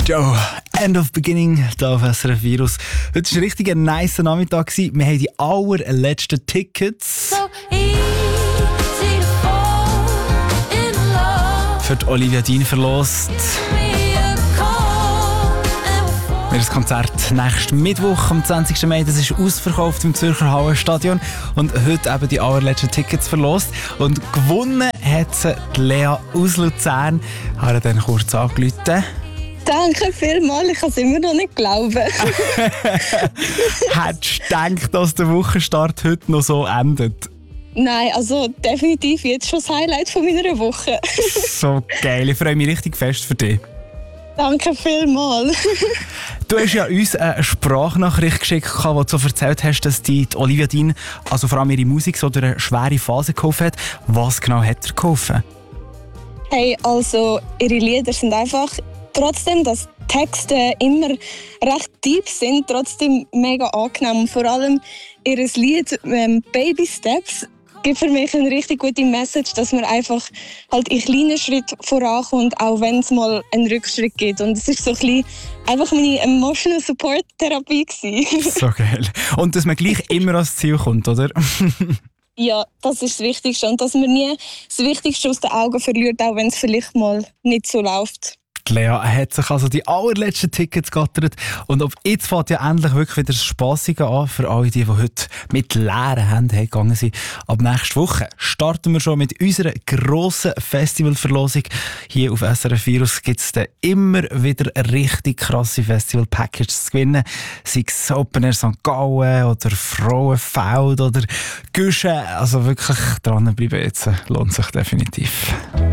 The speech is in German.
Joe, End of Beginning, hier auf SRF Virus. Heute war ein richtig nice Nachmittag. Wir haben die allerletzten Tickets für die Olivia Dean verlost. Wir haben das Konzert nächsten Mittwoch, am 20. Mai. Das ist ausverkauft im Zürcher Hallenstadion. Und heute eben die allerletzten Tickets verlost. Und gewonnen hat sie die Lea aus Luzern. Ich habe dann kurz angerufen. Danke vielmals, ich kann es immer noch nicht glauben. Hättest du gedacht, dass der Wochenstart heute noch so endet? Nein, also definitiv jetzt schon das Highlight von meiner Woche. So geil, ich freue mich richtig fest für dich. Danke vielmals. Du hast ja uns eine Sprachnachricht geschickt, wo du so erzählt hast, dass die Olivia Dean, also vor allem ihre Musik, so durch eine schwere Phase geholfen hat. Was genau hat er geholfen? Hey, also ihre Lieder sind einfach, trotzdem, dass die Texte immer recht deep sind, trotzdem mega angenehm. Und vor allem ihr Lied «Baby Steps» gibt für mich eine richtig gute Message, dass man einfach halt in kleinen Schritten vorankommt, auch wenn es mal einen Rückschritt gibt. Und es ist so ein bisschen einfach meine Emotional Support Therapie gewesen. So geil. Und dass man gleich immer ans Ziel kommt, oder? Ja, das ist das Wichtigste. Und dass man nie das Wichtigste aus den Augen verliert, auch wenn es vielleicht mal nicht so läuft. Die Lea hat sich also die allerletzten Tickets gegattert. Und ab jetzt fängt ja endlich wirklich wieder das Spassige an für alle, die heute mit leeren Händen gegangen sind. Ab nächste Woche starten wir schon mit unserer grossen Festivalverlosung. Hier auf SRF Virus gibt es dann immer wieder richtig krasse Festival-Packages zu gewinnen. Sei es Open Air St. Gallen oder Frauenfeld oder Güschen. Also wirklich dranbleiben jetzt, lohnt sich definitiv.